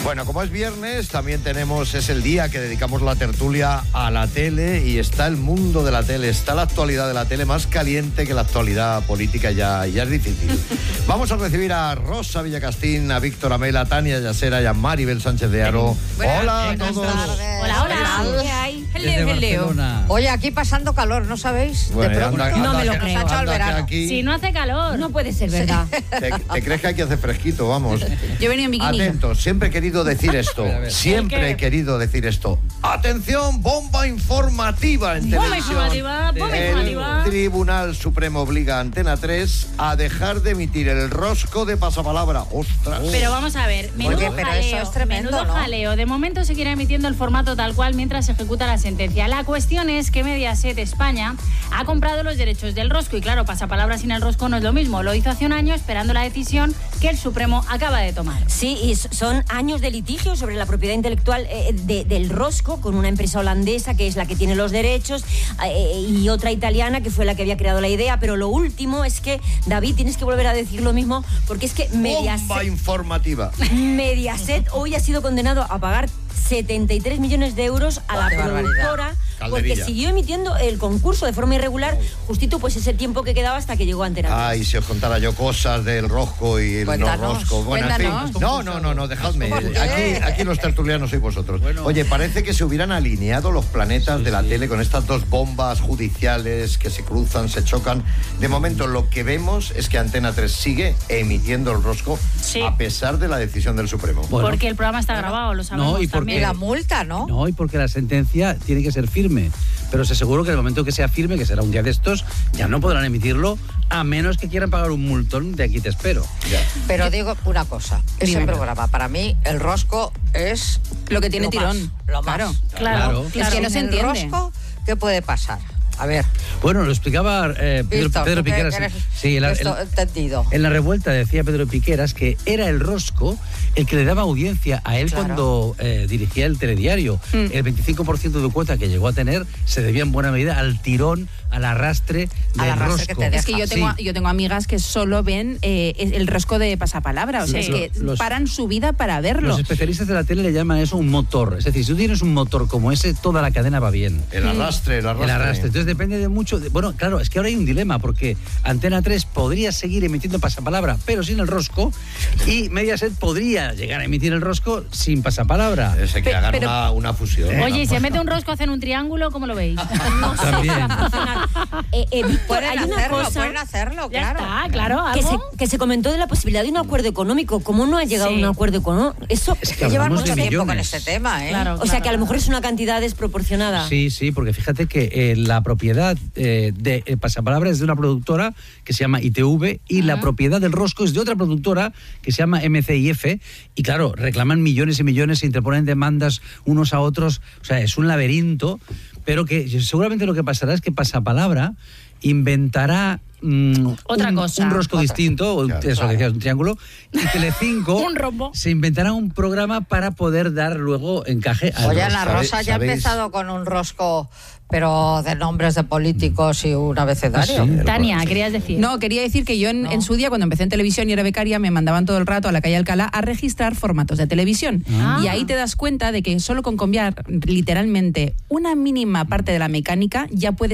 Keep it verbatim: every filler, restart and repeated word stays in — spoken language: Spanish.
Bueno, como es viernes, también tenemos, es el día que dedicamos la tertulia a la tele y está el mundo de la tele, está la actualidad de la tele más caliente que la actualidad política, ya, ya es difícil. Vamos a recibir a Rosa Villacastín, a Víctor Amel, a Tania Yasera y a Maribel Sánchez de Aro. Buenas, hola a buenas todos. Tardes. Hola, hola. ¿Qué hay? Hello, hello. Oye, aquí pasando calor, ¿no sabéis? Bueno, de pronto. anda, anda, no me lo que, creo. anda, el verano. aquí, Si no hace calor. No puede ser verdad. te, ¿Te crees que aquí hace fresquito? Vamos. Yo venía en bikini. Atentos, siempre he querido decir esto. A ver, a ver. Siempre he querido decir esto. Atención, bomba informativa en Bomba televisión. informativa, bomba El informativa. Tribunal Supremo obliga a Antena tres a dejar de emitir el rosco de pasapalabra. ¡Ostras! Pero vamos a ver, menudo Oye, pero jaleo, eso es tremendo, menudo ¿no? jaleo. De momento seguirá emitiendo el formato tal cual mientras se ejecuta la sentencia. La cuestión es que Mediaset España ha comprado los derechos del rosco y claro, pasapalabra sin el rosco no es lo mismo. Lo hizo hace un año esperando la decisión que el Supremo acaba de tomar. Sí, y son años de litigio sobre la propiedad intelectual eh, de, del rosco con una empresa holandesa que es la que tiene los derechos eh, y otra italiana que fue la que había creado la idea, pero lo último es que, David, tienes que volver a decir lo mismo porque es que Mediaset, Bomba informativa. Mediaset hoy ha sido condenado a pagar setenta y tres millones de euros a la ¡Qué productora porque Calderilla. siguió emitiendo el concurso de forma irregular justito pues ese tiempo que quedaba hasta que llegó a Antena tres. Ay, si os contara yo cosas del rosco y el Cuéntanos, no rosco. Bueno, en fin. cuéntanos. No, no, no, no, dejadme. ¿Por qué? Aquí, aquí los tertulianos sois vosotros. Bueno. Oye, parece que se hubieran alineado los planetas Sí, de la sí. tele con estas dos bombas judiciales que se cruzan, se chocan. De momento, lo que vemos es que Antena tres sigue emitiendo el rosco Sí. a pesar de la decisión del Supremo. Bueno. Porque el programa está grabado, lo sabemos No, y porque- Y también. la multa, ¿no? No, y porque la sentencia tiene que ser firme. Pero os aseguro que el momento que sea firme, que será un día de estos, ya no podrán emitirlo a menos que quieran pagar un multón de Aquí te espero. Ya. Pero digo una cosa, ese Dime. programa, para mí, el rosco es Lo que tiene lo tirón. más, lo Claro. más. Claro, Claro. claro. Es que no se Sin el entiende. rosco, ¿qué puede pasar? A ver, Bueno, lo explicaba eh, Pedro, Víctor, Pedro tú que Piqueras. eres Sí, en la, esto en- entendido. en la revuelta decía Pedro Piqueras que era el rosco el que le daba audiencia a él Claro. cuando eh, dirigía el telediario. Mm. El veinticinco por ciento de cuota que llegó a tener se debía en buena medida al tirón, al arrastre del Al arrastre que rosco. te deja. Es que yo tengo, Sí. yo tengo amigas que solo ven eh, el rosco de pasapalabra. O sea, Sí. es que Los- paran su vida para verlo. Los especialistas de la tele le llaman eso un motor. Es decir, si tú tienes un motor como ese, toda la cadena va bien. El arrastre, el arrastre. El arrastre. Entonces depende de mucho. de- bueno, claro, es que ahora hay un dilema porque Antena tres podría seguir emitiendo pasapalabra, pero sin el rosco, y Mediaset podría llegar a emitir el rosco sin pasapalabra. Ese que Pe- hagan pero- una, una fusión. Oye, y se mete un rosco, hacen un triángulo, ¿cómo lo veis? No sé si También. va a funcionar. Eh, eh, Víctor, Pueden hay una hacerlo, cosa pueden hacerlo, Ya claro. está, claro. que se, ¿algo? que se comentó de la posibilidad de un acuerdo económico. ¿Cómo no ha llegado Sí. a un acuerdo económico? Eso Es que Que llevan hablamos mucho de tiempo con millones. este tema, ¿eh? Claro. O sea, que a lo mejor es una cantidad desproporcionada. Sí, sí, porque fíjate que eh, la propiedad eh, de eh, pasapalabra es de una productora que se llama I T V y la propiedad del rosco es de otra productora que se llama M C I F y claro, reclaman millones y millones, se interponen demandas unos a otros, o sea, es un laberinto, pero que seguramente lo que pasará es que pasapalabra inventará mm, Otra un, cosa. un rosco Otra. distinto, o Claro, eso claro. que decías, un triángulo, y Telecinco Un rombo. se inventará un programa para poder dar luego encaje al Oye, rosco. la ¿Sabe- Rosa ya ha sabéis? empezado con un rosco, pero de nombres de políticos y un abecedario. Ah, sí. Tania, querías decir. No, quería decir que yo en, No. en su día, cuando empecé en televisión y era becaria, me mandaban todo el rato a la calle Alcalá a registrar formatos de televisión. Ah. Y ahí te das cuenta de que solo con cambiar literalmente una mínima parte de la mecánica ya puedes